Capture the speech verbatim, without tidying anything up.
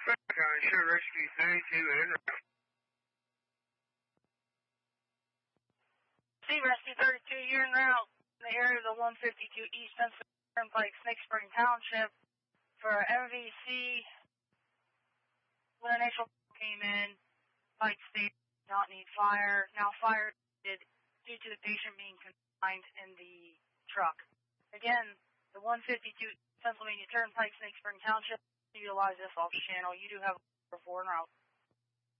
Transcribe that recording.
County Sheriff Rescue thirty-two en route. C Rescue thirty-two, you're en route in the area of the one fifty-two East Pennsylvania Turnpike, Snake Spring Township for M V C. When an initial came in, light state did not need fire. Now fire did due to the patient being confined in the truck. Again, the one fifty-two Pennsylvania Turnpike, Snake Spring Township, utilize this off channel. You do have a four en route.